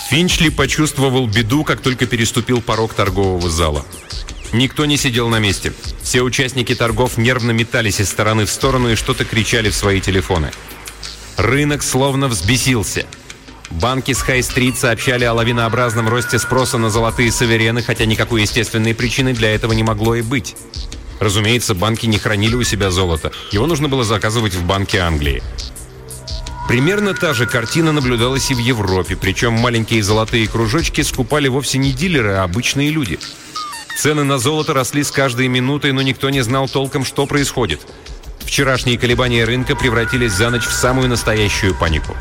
Финчли почувствовал беду, как только переступил порог торгового зала. Никто не сидел на месте. Все участники торгов нервно метались из стороны в сторону и что-то кричали в свои телефоны. Рынок словно взбесился. Банки с Хай-стрит сообщали о лавинообразном росте спроса на золотые суверены, хотя никакой естественной причины для этого не могло и быть. Разумеется, банки не хранили у себя золото. Его нужно было заказывать в Банке Англии. Примерно та же картина наблюдалась и в Европе, причем маленькие золотые кружочки скупали вовсе не дилеры, а обычные люди. Цены на золото росли с каждой минутой, но никто не знал толком, что происходит. Вчерашние колебания рынка превратились за ночь в самую настоящую панику.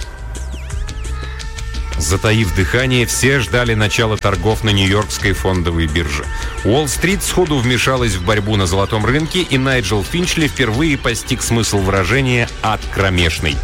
Затаив дыхание, все ждали начала торгов на Нью-Йоркской фондовой бирже. Уолл-стрит сходу вмешалась в борьбу на золотом рынке, и Найджел Финчли впервые постиг смысл выражения «ад кромешный».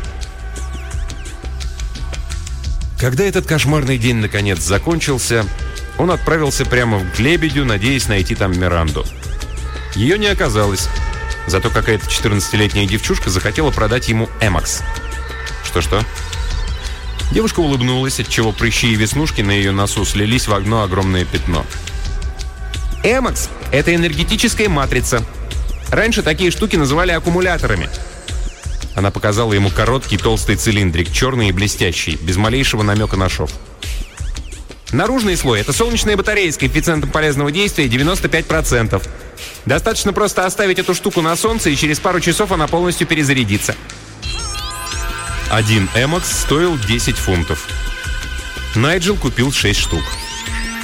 Когда этот кошмарный день наконец закончился, он отправился прямо к Лебедю, надеясь найти там Миранду. Ее не оказалось, зато какая-то 14-летняя девчушка захотела продать ему Эмакс. Что-что? Девушка улыбнулась, отчего прыщи и веснушки на ее носу слились в одно огромное пятно. Эмакс – это энергетическая матрица. Раньше такие штуки называли аккумуляторами. Она показала ему короткий толстый цилиндрик, черный и блестящий, без малейшего намека на шов. Наружный слой – это солнечная батарея с коэффициентом полезного действия 95%. Достаточно просто оставить эту штуку на солнце, и через пару часов она полностью перезарядится. Один Эмакс стоил 10 фунтов. Найджел купил 6 штук.